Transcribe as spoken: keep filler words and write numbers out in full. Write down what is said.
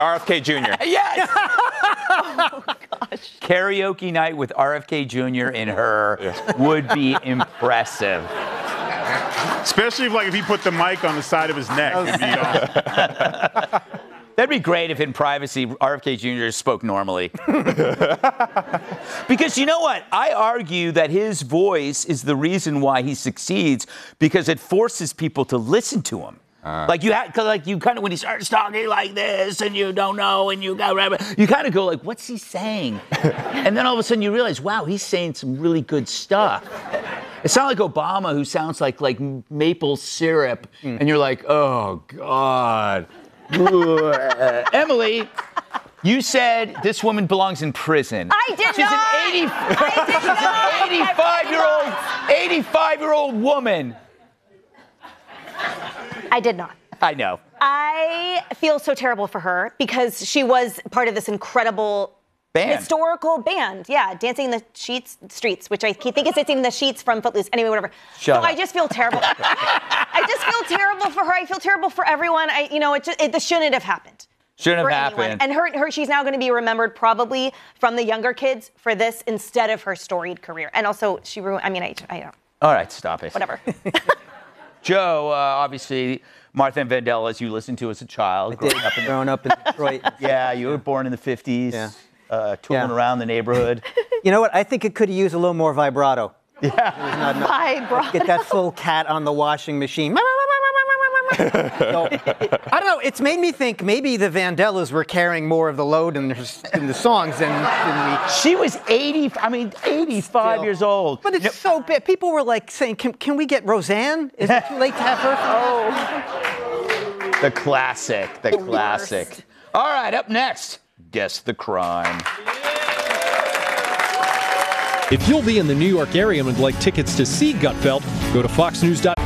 R F K Junior Yes! Oh, gosh. Karaoke night with R F K Junior in her yeah. would be impressive. Especially if, like, if he put the mic on the side of his neck. It'd be awesome. That'd be great if in privacy R F K Junior spoke normally. Because you know what? I argue that his voice is the reason why he succeeds, because it forces people to listen to him. Uh, like you had, like you kind of when he starts talking like this, and you don't know, and you got, you kind of go like, "What's he saying?" And then all of a sudden you realize, "Wow, he's saying some really good stuff." It's not like Obama, who sounds like like maple syrup, mm. and you're like, "Oh God." Emily, you said this woman belongs in prison. I did She's not. An eighty, I did not. She's an eighty-five-year-old, eighty-five-year-old woman. I did not. I know. I feel so terrible for her because she was part of this incredible band. Historical band. Yeah, Dancing in the Sheets Streets, which I think is Dancing in the Sheets from Footloose. Anyway, whatever. Shut so up. I just feel terrible. I just feel terrible for her. I feel terrible for everyone. I, you know, it just it, this shouldn't have happened. Shouldn't have anyone. happened. And her, her, she's now going to be remembered probably from the younger kids for this instead of her storied career. And also, she ruined. I mean, I, I don't. All right, stop it. Whatever. Joe, uh, obviously, Martha and Vandellas, you listened to as a child. I growing did, up in, growing up in Detroit. Yeah, you were born in the fifties, yeah. uh, touring yeah. around the neighborhood. You know what? I think it could use a little more vibrato. Yeah. Not enough. Vibrato. Get that full cat on the washing machine. So, I don't know. It's made me think maybe the Vandellas were carrying more of the load in, their, in the songs than, than we. She was eighty. I mean, eighty-five Still. years old. But it's you know, so bad. People were like saying, "Can, can we get Roseanne? Is it too late to have her?" Oh, the classic. The, the classic. Worst. All right. Up next, guess the crime. If you'll be in the New York area and would like tickets to see Gutfeld, go to fox news dot com.